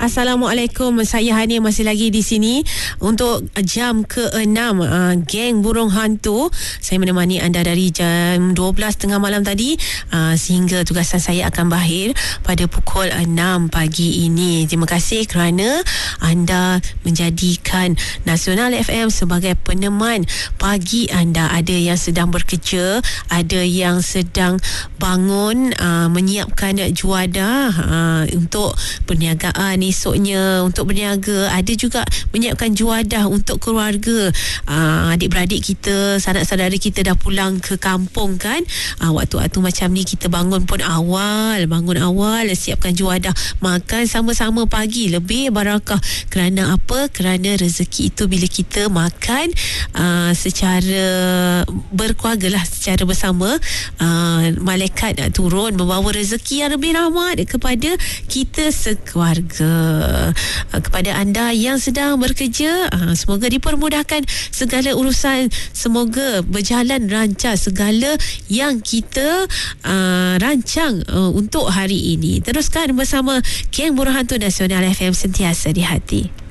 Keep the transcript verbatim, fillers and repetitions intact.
Assalamualaikum, saya Hani masih lagi di sini untuk jam keenam uh, Geng Burung Hantu. Saya menemani anda dari jam dua belas tengah malam tadi uh, sehingga tugasan saya akan berakhir pada pukul enam pagi ini. Terima kasih kerana anda menjadikan Nasional F M sebagai peneman pagi anda. Ada yang sedang bekerja, ada yang sedang bangun uh, menyiapkan juadah uh, untuk perniagaan esoknya, untuk berniaga. Ada juga menyiapkan juadah untuk keluarga. uh, adik-beradik kita, sanak saudara kita dah pulang ke kampung kan. uh, waktu-waktu macam ni kita bangun pun awal, bangun awal, siapkan juadah, makan sama-sama pagi, lebih barakah. Kerana apa? Kerana rezeki itu bila kita makan uh, secara berkeluarga lah, secara bersama, uh, malaikat uh, turun membawa rezeki yang lebih rahmat kepada kita sekeluarga. Uh, kepada anda yang sedang bekerja, uh, semoga dipermudahkan segala urusan, semoga berjalan lancar segala yang kita uh, rancang uh, untuk hari ini. Teruskan bersama Geng Burung Hantu Nasional F M, sentiasa di hati.